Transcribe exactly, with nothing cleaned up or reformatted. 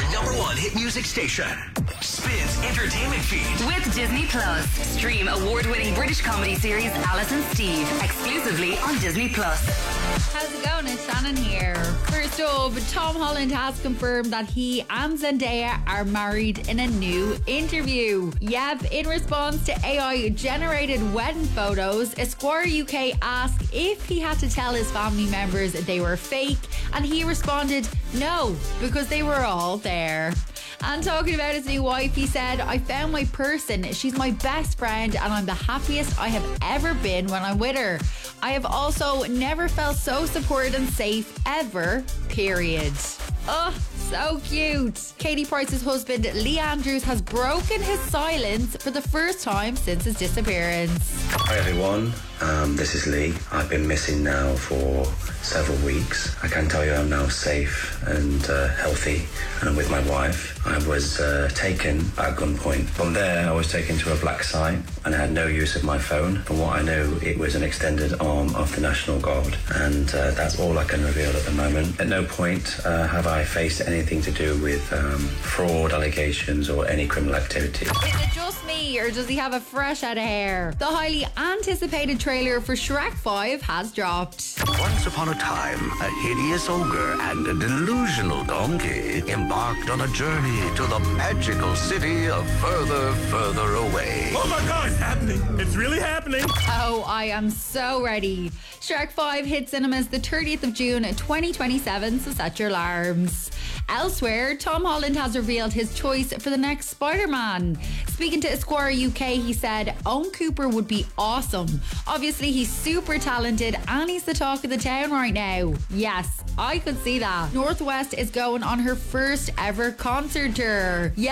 number one hit music station. Spins Entertainment Feed. With Disney Plus. Stream award-winning British comedy series Alice and Steve exclusively on Disney Plus. How's it going? It's Shannon here. First up, Tom Holland has confirmed that he and Zendaya are married in a new interview. Yep, in response to A I-generated wedding photos, Esquire U K asked if he had to tell his family members they were fake, and he responded, no, because they were all there. And talking about his new wife, he said, I found my person. She's my best friend and I'm the happiest I have ever been when I'm with her. I have also never felt so supported and safe ever, period. Oh, so cute. Katie Price's husband, Lee Andrews, has broken his silence for the first time since his disappearance. Hi everyone, um, this is Lee. I've been missing now for several weeks. I can tell you I'm now safe and uh, healthy, and I'm with my wife. I was uh, taken at gunpoint. From there, I was taken to a black site and I had no use of my phone. From what I know, it was an extended arm of the National Guard, and uh, that's all I can reveal at the moment. At no point uh, have I faced anything to do with um, fraud allegations or any criminal activity. Is it just me, or does he have a fresh head of hair? The highly anticipated trailer for Shrek five has dropped. Once upon a time, a hideous ogre and a delusional donkey embarked on a journey to the magical city of Further, Further Away. Oh my God, it's happening. It's really happening. Oh, I am so ready. Shrek five hits cinemas the thirtieth of June twenty twenty-seven, so set your alarms. Elsewhere, Tom Holland has revealed his choice for the next Spider-Man. Speaking to Esquire U K, he said, Owen Cooper would be awesome. Obviously, he's super talented and he's the talk of the town right now. Yes, I could see that. North West is going on her first ever concert tour. Yeah.